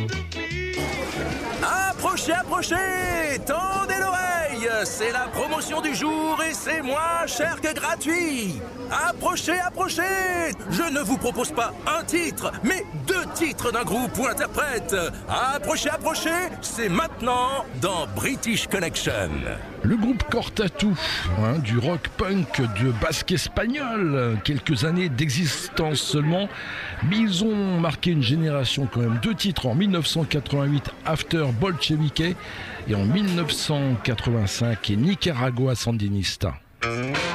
Approchez, approchez, tendez l'oreille, c'est la promotion du jour et c'est moins cher que gratuit. Approchez, approchez, je ne vous propose pas un titre, mais 2 titres d'un groupe ou interprète. Approchez, approchez, c'est maintenant dans British Connection. Le groupe Cortatu, du rock punk de basque espagnol, quelques années d'existence seulement, mais ils ont marqué une génération quand même. 2 titres en 1988, After Bolchevique, et en 1985, Nicaragua Sandinista.